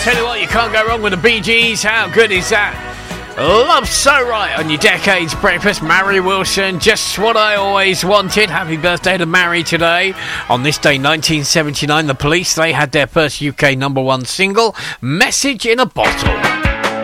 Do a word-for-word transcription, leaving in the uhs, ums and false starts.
Tell you what, you can't go wrong with the Bee Gees. How good is that? Love So Right on your Decades Breakfast. Mary Wilson, Just What I Always Wanted. Happy birthday to Mary today. On this day, nineteen seventy-nine, the Police, they had their first U K number one single, Message in a Bottle.